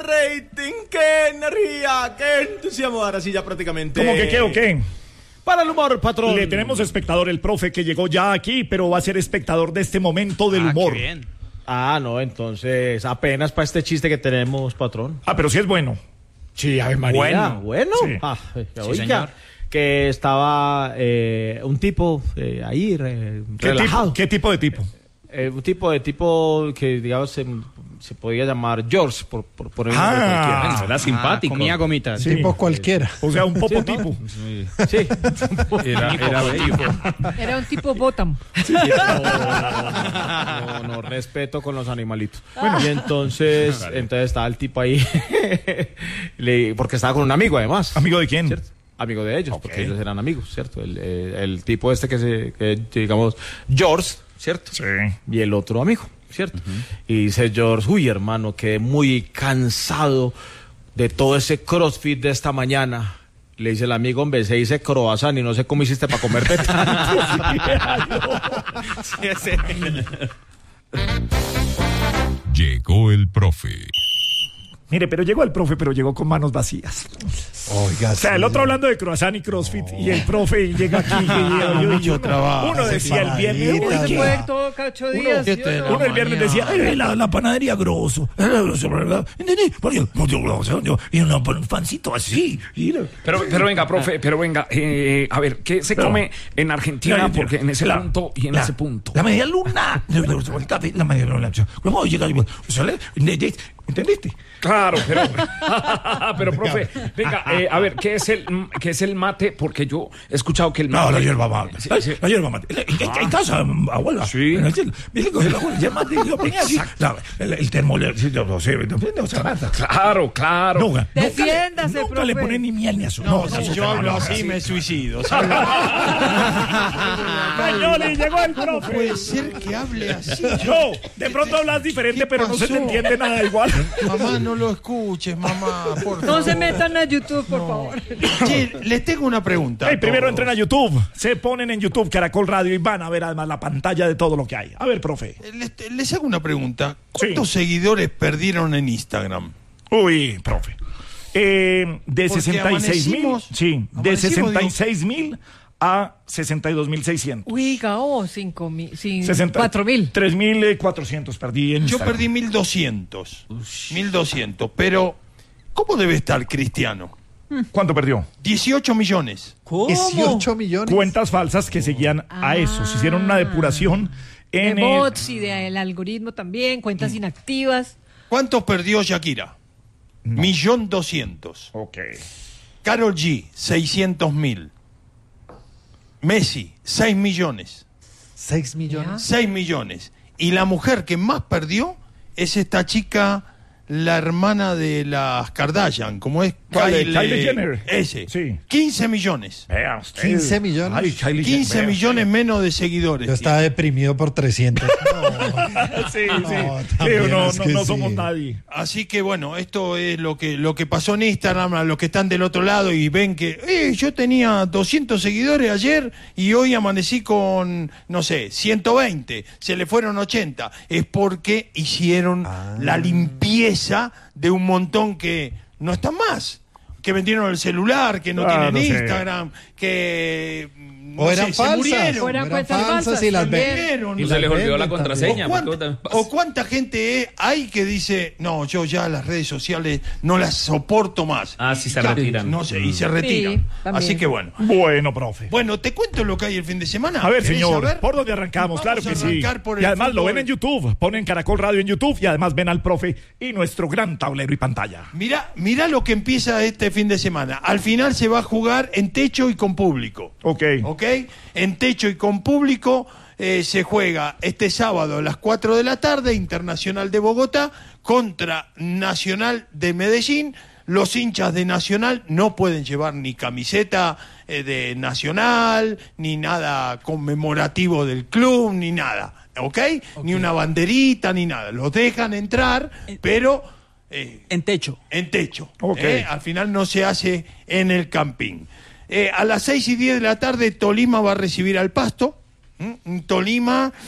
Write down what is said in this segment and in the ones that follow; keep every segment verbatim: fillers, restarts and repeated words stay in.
rating, qué energía, qué entusiasmo. Ahora sí ya prácticamente. ¿Cómo que qué o qué? Para el humor, patrón. Le tenemos espectador, el profe que llegó ya aquí, pero va a ser espectador de este momento del ah, humor. Qué bien. Ah, no, entonces apenas para este chiste que tenemos, patrón. Ah, pero sí es bueno. Sí, Ave María. Bueno. Bueno. Sí. Ah, Sí, oiga, señor. que estaba eh, un tipo eh, ahí re, ¿Qué relajado. tipo, ¿Qué tipo de tipo? Eh, un tipo de tipo que, digamos, se, se podía llamar George, por, por poner un Ah. nombre cualquiera. Bueno, era simpático. Ah, comía gomitas. Sí. Tipo cualquiera. O sea, un popo tipo. Sí. Era, era bello. Era un tipo bottom. No, no, respeto con los animalitos. Bueno, y entonces, entonces estaba el tipo ahí, le- porque estaba con un amigo además. ¿Amigo de quién? ¿Cierto? Amigo de ellos, Ok. porque ellos eran amigos, ¿cierto? El, eh, el tipo este que se, que, digamos, George, ¿cierto? Sí. Y el otro amigo, ¿cierto? Y dice George, uy, hermano, quedé muy cansado de todo ese crossfit de esta mañana. Le dice el amigo, hombre, se dice croissant y no sé cómo hiciste para comerte tanto. Sí, ese. Llegó el profe. Mire, pero llegó el profe, pero llegó con manos vacías. Oiga, O sea, el otro hablando de croissant y crossfit y el profe llega aquí. y- y- y- mucho uno- trabajo, Uno decía el viernes. empanaditas, uy, Se qué- puede todo cada ocho días. ¿qué ¿sí o te- no? Uno el viernes decía, "Ay, la, la panadería grosso, era grosso, ¿verdad? ¿Entendí? Porque yo grosso, yo- y un un pancito así. Mira. Pero, pero venga, profe, pero venga, eh, a ver, ¿qué se Pero- come en Argentina? La- Porque en ese la- punto y en la- ese punto. La media luna. El café, la media luna. ¿Cómo llega? ¿Entendiste? Claro, pero, pero profe, venga, eh, a ver, ¿qué es el qué es el mate? Porque yo he escuchado que el mate. No, la hierba mate. Sí, La, sí. la hierba mate. En, en- en casa, abuela. Sí. En el cielo. Mire, coge la abuela, hierba mate y lo ponía así. La- el, el termo, le- sí, yo lo sé, o sea, nada. Claro, claro. Nunca, Defiéndase, nunca, nunca le profe. pone ni miel ni azúcar. No, No, si no, yo no, hablo no, así sí. me suicido. Señores, llegó el profe. Puede ser que hable así. No, de pronto hablas diferente, ¿Qué pero no se te pasó? entiende nada igual. Mamá, no lo escuches, mamá, por favor. No se metan a YouTube, por favor. Che, les tengo una pregunta. Hey, primero todos. entren a YouTube, se ponen en YouTube Caracol Radio y van a ver además la pantalla de todo lo que hay. A ver, profe. Les, les hago una pregunta. ¿Cuántos seguidores perdieron en Instagram? Uy, profe. Eh, de Porque sesenta y seis mil, amanecimos- sí, de amanecimos, sesenta y seis mil a sesenta y dos mil seiscientos. Uy, oh, cinco mil, sí, sesenta cuatro mil. tres mil cuatrocientos perdí en Yo Instagram. perdí mil doscientos. mil doscientos. Pero, ¿cómo debe estar Cristiano? ¿Cuánto perdió? dieciocho millones. dieciocho millones. Cuentas falsas que seguían a eso. Se hicieron una depuración De en el- bots y del algoritmo también, cuentas inactivas. ¿Cuántos perdió Shakira? Millón doscientos. Ok. Karol G, seiscientos mil. Messi, seis millones. seis millones. seis millones. Y la mujer que más perdió es esta chica, la hermana de las Kardashian, como es ¿Cuál es? Kylie Jenner. Ese. Sí. quince millones. Vea usted. quince millones. Ay, Kylie quince Jenner. millones menos de seguidores. tiene. Ah, Yo estaba deprimido por trescientos. Sí, sí. No, Sí, también no, es no, que no sí. somos nadie. Así que bueno, esto es lo que lo que pasó en Instagram, a los que están del otro lado y ven que eh, yo tenía doscientos seguidores ayer y hoy amanecí con, no sé, ciento veinte, se le fueron ochenta. Es porque hicieron Ah. la limpieza de un montón que no están más, que vendieron el celular, que no Ah, tienen no sé. Instagram, que no O sé, eran se falsas. murieron. O eran eran cuentas falsas falsas y las también. Murieron. Y No se les las olvidó la venden contraseña. ¿O porque cuánta, vos también- o cuánta gente hay que dice, no, yo ya las redes sociales no las soporto más? Ah, sí, se Ya, retiran. No sé, y se retiran. también. Así que bueno. Bueno, profe. Bueno, te cuento lo que hay el fin de semana. A ver, ¿Querés señor, saber? ¿por dónde arrancamos? Vamos Claro a que sí. arrancar por Y el además lo fútbol. ven en YouTube. Ponen Caracol Radio en YouTube y además ven al profe y nuestro gran tablero y pantalla. Mirá, mirá lo que empieza este fin de semana. Al final se va a jugar en techo y con público. Ok. ¿Ok? En techo y con público eh, se juega este sábado a las cuatro de la tarde, Internacional de Bogotá contra Nacional de Medellín. Los hinchas de Nacional no pueden llevar ni camiseta eh, de Nacional, ni nada conmemorativo del club, ni nada. ¿Ok? Ni una banderita, ni nada. Los dejan entrar, pero... eh, En techo. en techo. Ok. ¿eh? Al final no se hace en el camping. Eh, a las seis y diez de la tarde Tolima va a recibir al Pasto. ¿m? Un Tolima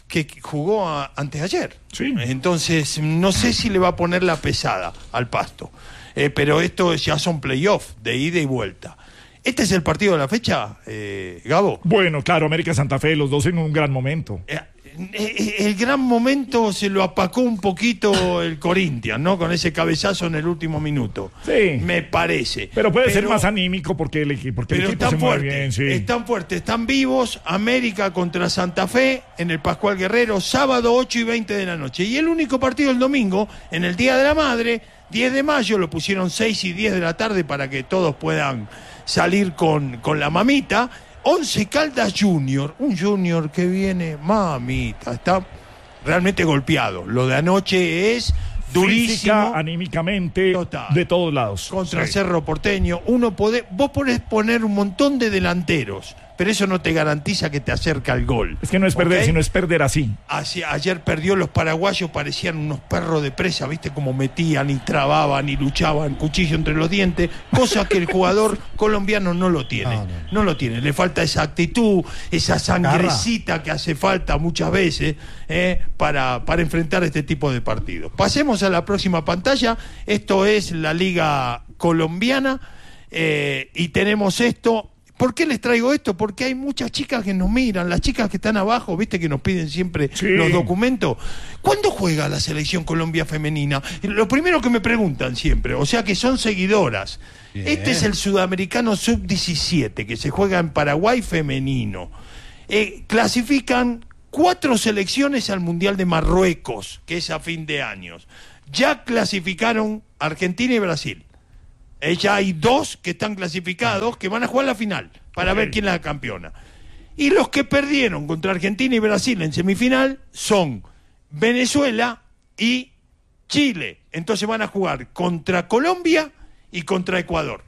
que jugó a, antes de ayer. Sí. Entonces, no sé si le va a poner la pesada al Pasto. Eh, pero esto ya son playoffs de ida y vuelta. ¿Este es el partido de la fecha, eh, Gabo? Bueno, claro, América Santa Fe, los dos en un gran momento. Eh, eh, el gran momento se lo apacó un poquito el Corinthians, ¿no? Con ese cabezazo en el último minuto. Sí. Me parece. Pero puede ser más anímico porque el, equi- porque el Pero equipo están se mueve fuertes, bien, sí. están fuertes, están vivos. América contra Santa Fe en el Pascual Guerrero, sábado ocho y veinte de la noche. Y el único partido el domingo, en el Día de la Madre, diez de mayo, lo pusieron seis y diez de la tarde para que todos puedan salir con, con la mamita. Once Caldas Junior, un Junior que viene, mamita, está realmente golpeado. Lo de anoche es durísimo. Física, anímicamente, Total. de todos lados. Contra Sí. Cerro Porteño, uno puede, vos podés poner un montón de delanteros, pero eso no te garantiza que te acerca al gol. Es que no es perder, ¿Ok? sino es perder así. Así, ayer perdió, los paraguayos parecían unos perros de presa, ¿viste? Como metían y trababan y luchaban, cuchillo entre los dientes, cosa que el jugador colombiano no lo tiene. No, no. No lo tiene, le falta esa actitud, esa sangrecita que hace falta muchas veces eh, para, para enfrentar este tipo de partidos. Pasemos a la próxima pantalla. Esto es la Liga Colombiana eh, y tenemos esto. ¿Por qué les traigo esto? Porque hay muchas chicas que nos miran, las chicas que están abajo, viste que nos piden siempre Sí. los documentos. ¿Cuándo juega la selección Colombia femenina? Lo primero que me preguntan siempre, o sea que son seguidoras. Bien. Este es el sudamericano sub diecisiete que se juega en Paraguay femenino. Eh, clasifican cuatro selecciones al Mundial de Marruecos, que es a fin de años. Ya clasificaron Argentina y Brasil. Eh, ya hay dos que están clasificados que van a jugar la final para Ok. ver quién es la campeona. Y los que perdieron contra Argentina y Brasil en semifinal son Venezuela y Chile. Entonces van a jugar contra Colombia y contra Ecuador.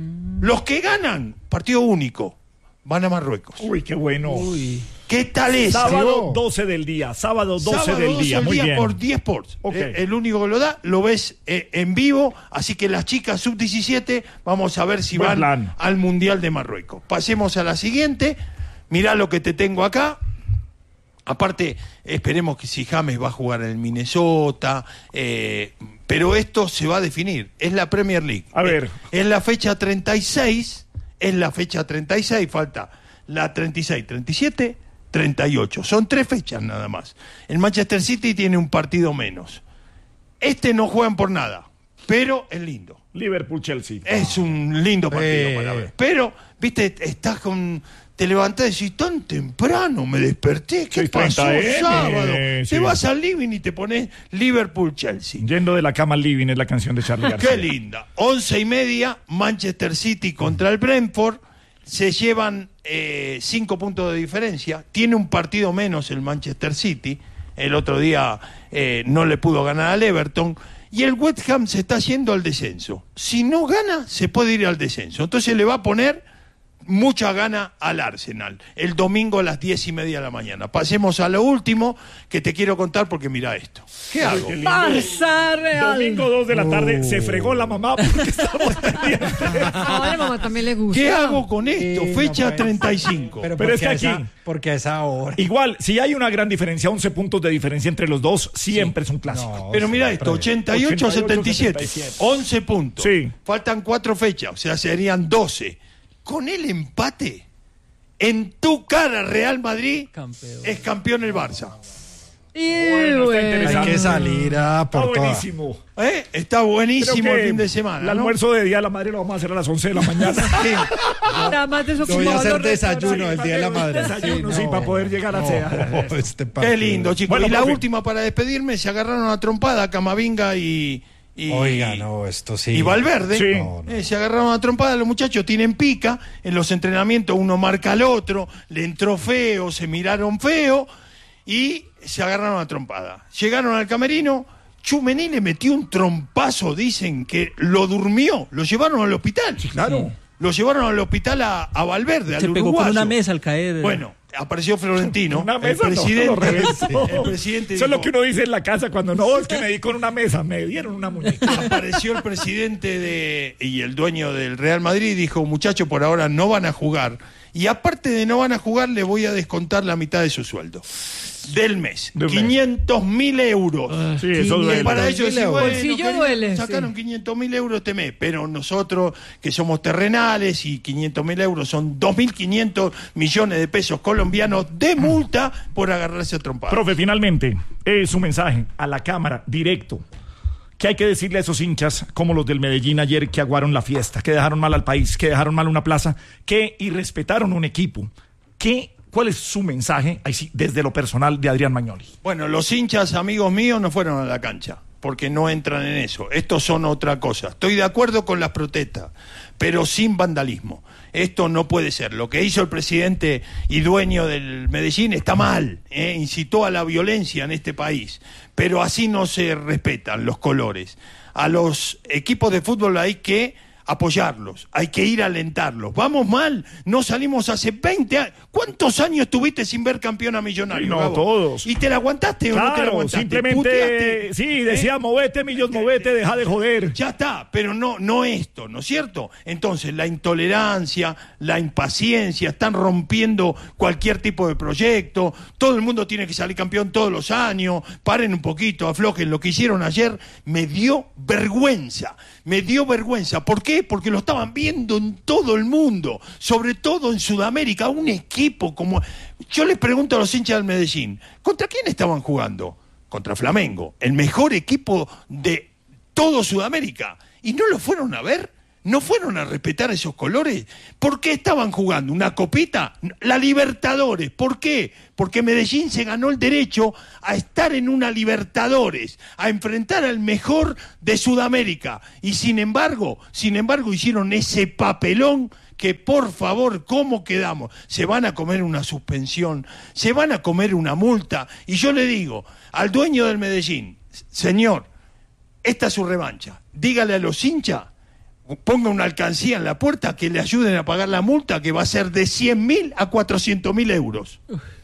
Los que ganan, partido único, van a Marruecos. Uy, qué bueno. ¿Qué tal es? Sábado doce del día, sábado doce Sábado del doce día, del muy día bien. por diez Sports. Ok. Eh, el único que lo da, lo ves eh, en vivo, así que las chicas sub diecisiete vamos a ver si Buen van plan. al Mundial de Marruecos. Pasemos a la siguiente. Mirá lo que te tengo acá. Aparte, esperemos que si James va a jugar en Minnesota, eh, pero esto se va a definir. Es la Premier League. A ver. Es, es la fecha treinta y seis, es la fecha treinta y seis, falta la treinta y seis, treinta y siete, treinta y ocho. Son tres fechas nada más. El Manchester City tiene un partido menos. Este no juegan por nada, pero es lindo. Liverpool-Chelsea. Es un lindo partido Eh. para ver. Pero, viste, estás con... Te levantás y decís, tan temprano me desperté. ¿Qué seis pasó treinta eme, sábado? sí. Te vas al living y te pones Liverpool-Chelsea. Yendo de la cama al living es la canción de Charlie García. Qué linda. Once y media, Manchester City contra el Brentford. Se llevan eh, cinco puntos de diferencia. Tiene un partido menos el Manchester City. El otro día eh, no le pudo ganar al Everton. Y el West Ham se está yendo al descenso. Si no gana, se puede ir al descenso. Entonces le va a poner mucha gana al Arsenal. El domingo a las diez y media de la mañana. Pasemos a lo último que te quiero contar porque mira esto. ¿Qué hago? Qué lindo. Barça Real. Domingo dos de la tarde, se fregó la mamá porque estamos pendientes. A la mamá también le gusta. ¿Qué hago con esto? Sí, no Fecha puede. treinta y cinco. Pero, Pero es porque que a aquí- esa- porque a esa hora. Igual, si hay una gran diferencia, once puntos de diferencia entre los dos, siempre es un clásico. No, Pero mira esto, ochenta y ocho a setenta y siete. ochenta y siete. once puntos. Sí. Faltan cuatro fechas, o sea, serían doce. Con el empate, en tu cara Real Madrid Campeón. es campeón el Barça. Y Bueno, está bueno. Hay interesante. que salir a Está por todas. buenísimo. ¿Eh? Está buenísimo Creo que el fin de semana. El ¿no? almuerzo de Día de la Madre lo vamos a hacer a las once de la mañana. Nada más Voy a desocupado hacer los desayuno restaurantes. el día de la madre. Desayuno, sí, para poder llegar a no, sea. este Qué partido. lindo, chicos. Bueno, y la profe. última para despedirme, se agarraron a trompada Camavinga y, y, Oiga, no, esto sí. y Valverde. Sí. No, no. Eh, se agarraron a trompada, los muchachos tienen pica, en los entrenamientos uno marca al otro, le entró feo, se miraron feo y se agarraron a trompada. Llegaron al camerino, Tchouaméni le metió un trompazo, dicen que lo durmió, lo llevaron al hospital. Claro. Lo llevaron al hospital a, a Valverde, al Se pegó uruguayo. con una mesa al caer. Bueno, apareció Florentino, Una el mesa no, presidente. lo reventó. el presidente Eso es lo dijo- que uno dice en la casa cuando no, es que me di con una mesa, me dieron una muñeca. Apareció el presidente de y el dueño del Real Madrid y dijo, muchachos, por ahora no van a jugar. Y aparte de no van a jugar, le voy a descontar la mitad de su sueldo. mes. Del mes. Del mes. quinientos mil euros. Sí, eso Y duele. para ellos decir, bueno, Bolsillo querido, duele, sacaron sí. quinientos mil euros este mes, pero nosotros que somos terrenales y quinientos mil euros son dos mil quinientos millones de pesos colombianos de multa por agarrarse a trompadas. Profe, finalmente, eh, su mensaje a la Cámara, directo. ¿Qué hay que decirle a esos hinchas como los del Medellín ayer que aguaron la fiesta, que dejaron mal al país, que dejaron mal una plaza, que irrespetaron un equipo? ¿Qué, ¿Cuál es su mensaje ahí sí, desde lo personal de Adrián Magnoli? Bueno, los hinchas, amigos míos, no fueron a la cancha, porque no entran en eso. Estos son otra cosa. Estoy de acuerdo con las protestas, pero sin vandalismo. Esto no puede ser. Lo que hizo el presidente y dueño del Medellín está mal, ¿eh? Incitó a la violencia en este país, pero así no se respetan los colores. A los equipos de fútbol hay que apoyarlos, hay que ir a alentarlos. Vamos mal, no salimos hace veinte años. ¿Cuántos años estuviste sin ver campeón a Millonario? No, Gabo? todos. ¿Y te la aguantaste Claro, o no te la aguantaste? simplemente, ¿Puteaste? sí, decía, ¿Eh? movete, Millos, movete, deja de joder. Ya está, pero no, no esto, ¿no es cierto? Entonces, la intolerancia, la impaciencia, están rompiendo cualquier tipo de proyecto, todo el mundo tiene que salir campeón todos los años, paren un poquito, aflojen. Lo que hicieron ayer me dio vergüenza, me dio vergüenza. ¿Por qué? Porque lo estaban viendo en todo el mundo, sobre todo en Sudamérica, un equipo como... Yo les pregunto a los hinchas del Medellín, ¿contra quién estaban jugando? Contra Flamengo, el mejor equipo de todo Sudamérica. ¿Y no lo fueron a ver? ¿No fueron a respetar esos colores? ¿Por qué estaban jugando una copita? La Libertadores. ¿Por qué? Porque Medellín se ganó el derecho a estar en una Libertadores, a enfrentar al mejor de Sudamérica. Y sin embargo, sin embargo hicieron ese papelón que, por favor, ¿cómo quedamos? Se van a comer una suspensión, se van a comer una multa. Y yo le digo al dueño del Medellín, señor, esta es su revancha. Dígale a los hinchas, ponga una alcancía en la puerta que le ayuden a pagar la multa, que va a ser de cien mil a cuatrocientos mil euros.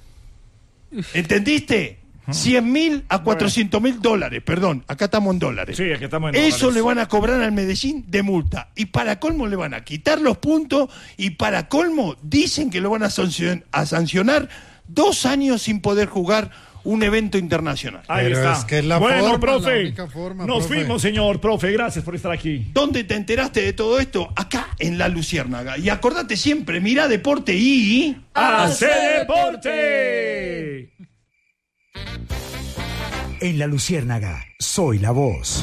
¿Entendiste? cien mil a cuatrocientos mil dólares, perdón, acá estamos en dólares. Sí, aquí estamos en Eso dólares. le van a cobrar al Medellín de multa. Y para colmo le van a quitar los puntos y para colmo dicen que lo van a sancionar, a sancionar dos años sin poder jugar un evento internacional. Ahí Pero está. es que es la bueno, forma, profe, la única forma, nos profe. fuimos, señor, profe, gracias por estar aquí. ¿Dónde te enteraste de todo esto? Acá en La Luciérnaga. Y acordate siempre, mirá deporte y... ¡Hace deporte! En La Luciérnaga, soy la voz.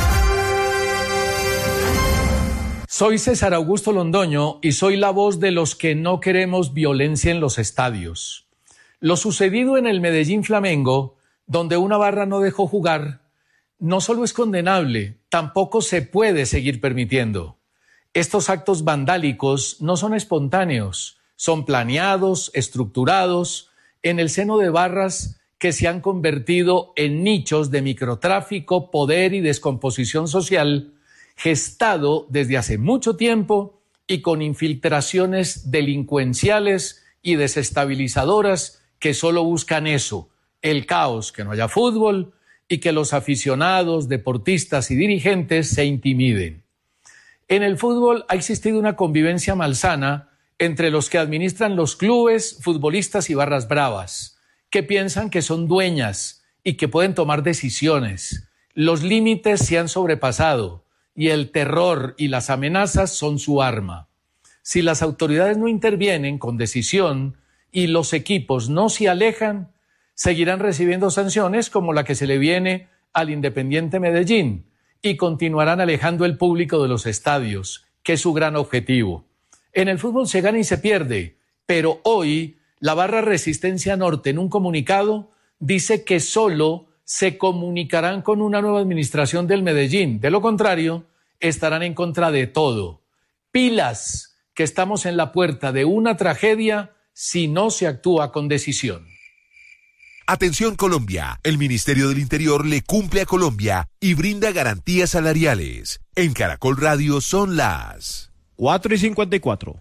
Soy César Augusto Londoño y soy la voz de los que no queremos violencia en los estadios. Lo sucedido en el Medellín Flamengo, donde una barra no dejó jugar, no solo es condenable, tampoco se puede seguir permitiendo. Estos actos vandálicos no son espontáneos, son planeados, estructurados, en el seno de barras que se han convertido en nichos de microtráfico, poder y descomposición social, gestado desde hace mucho tiempo y con infiltraciones delincuenciales y desestabilizadoras que solo buscan eso, el caos, que no haya fútbol y que los aficionados, deportistas y dirigentes se intimiden. En el fútbol ha existido una convivencia malsana entre los que administran los clubes, futbolistas y barras bravas, que piensan que son dueñas y que pueden tomar decisiones. Los límites se han sobrepasado y el terror y las amenazas son su arma. Si las autoridades no intervienen con decisión y los equipos no se alejan, seguirán recibiendo sanciones como la que se le viene al Independiente Medellín y continuarán alejando el público de los estadios, que es su gran objetivo. En el fútbol se gana y se pierde, pero hoy la barra Resistencia Norte, en un comunicado, dice que solo se comunicarán con una nueva administración del Medellín. De lo contrario, estarán en contra de todo. Pilas, que estamos en la puerta de una tragedia si no se actúa con decisión. Atención Colombia, el Ministerio del Interior le cumple a Colombia y brinda garantías salariales. En Caracol Radio son las cuatro y cincuenta y cuatro.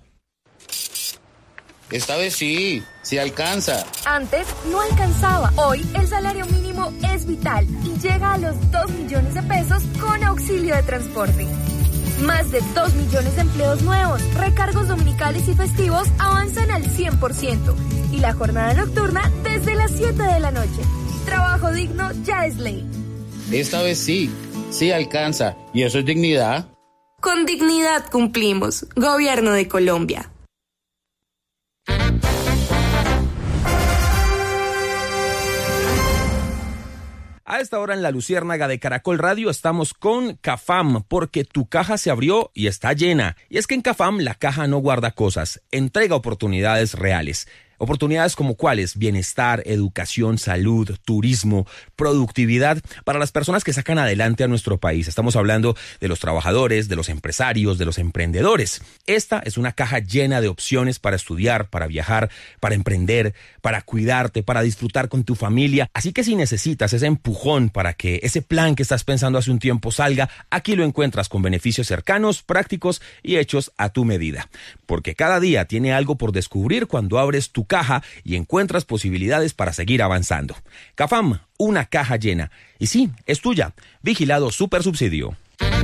Esta vez sí, sí alcanza. Antes no alcanzaba. Hoy el salario mínimo es vital y llega a los dos millones de pesos con auxilio de transporte. Más de dos millones de empleos nuevos, recargos dominicales y festivos avanzan al cien por ciento. Y la jornada nocturna desde las siete de la noche. Trabajo digno ya es ley. Esta vez sí, sí alcanza. ¿Y eso es dignidad? Con dignidad cumplimos. Gobierno de Colombia. A esta hora en La Luciérnaga de Caracol Radio estamos con Cafam, porque tu caja se abrió y está llena. Y es que en Cafam la caja no guarda cosas, entrega oportunidades reales. Oportunidades como cuáles: bienestar, educación, salud, turismo, productividad para las personas que sacan adelante a nuestro país. Estamos hablando de los trabajadores, de los empresarios, de los emprendedores. Esta es una caja llena de opciones para estudiar, para viajar, para emprender, para cuidarte, para disfrutar con tu familia. Así que si necesitas ese empujón para que ese plan que estás pensando hace un tiempo salga, aquí lo encuentras con beneficios cercanos, prácticos y hechos a tu medida. Porque cada día tiene algo por descubrir cuando abres tu caja y encuentras posibilidades para seguir avanzando. Cafam, una caja llena. Y sí, es tuya. Vigilado Supersubsidio.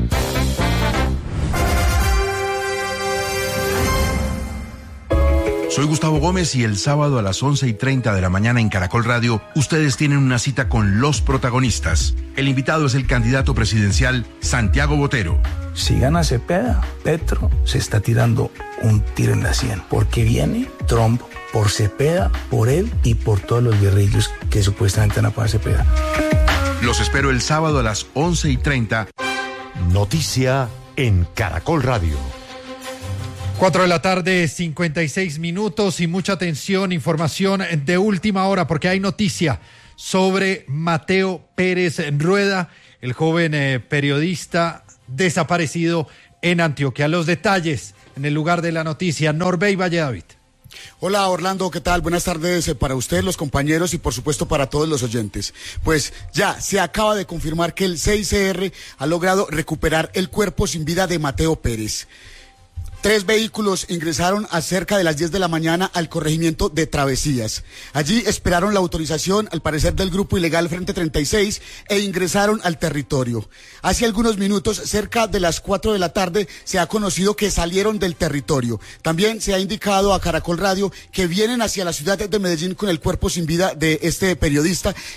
Soy Gustavo Gómez y el sábado a las once y treinta de la mañana en Caracol Radio, ustedes tienen una cita con los protagonistas. El invitado es el candidato presidencial Santiago Botero. Si gana Cepeda, Petro se está tirando un tiro en la sien, porque viene Trump por Cepeda, por él y por todos los guerrillos que supuestamente van a pagar Cepeda. Los espero el sábado a las once y treinta. Noticia en Caracol Radio. Cuatro de la tarde, cincuenta y seis minutos, y mucha atención, información de última hora, porque hay noticia sobre Mateo Pérez Rueda, el joven eh, periodista desaparecido en Antioquia. Los detalles en el lugar de la noticia. Norbey Valledavid. Hola Orlando, ¿qué tal? Buenas tardes para usted, los compañeros y por supuesto para todos los oyentes. Pues ya se acaba de confirmar que el C I C R ha logrado recuperar el cuerpo sin vida de Mateo Pérez. Tres vehículos ingresaron a cerca de las diez de la mañana al corregimiento de Travesías. Allí esperaron la autorización, al parecer, del grupo ilegal Frente treinta y seis e ingresaron al territorio. Hace algunos minutos, cerca de las cuatro de la tarde, se ha conocido que salieron del territorio. También se ha indicado a Caracol Radio que vienen hacia la ciudad de Medellín con el cuerpo sin vida de este periodista,